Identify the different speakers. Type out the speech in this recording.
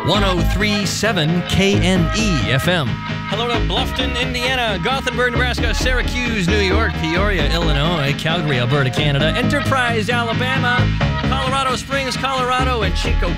Speaker 1: 103.7 KNE FM. Hello to Bluffton, Indiana, Gothenburg, Nebraska, Syracuse, New York, Peoria, Illinois, Calgary, Alberta, Canada, Enterprise, Alabama, Colorado Springs, Colorado, and Chico